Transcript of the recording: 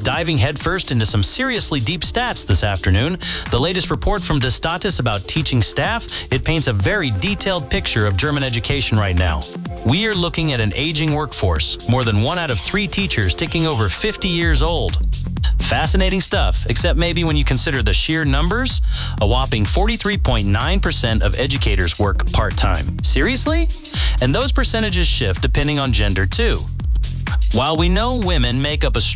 diving headfirst into some seriously deep stats this afternoon. The latest report from Der Status about teaching staff, it paints a very detailed picture of German education right now. We are looking at an aging workforce, more than 1 out of 3 teachers ticking over 50 years old. Fascinating stuff, except maybe when you consider the sheer numbers. A whopping 43.9% of educators work part-time. Seriously? And those percentages shift depending on gender, too. While we know women make up a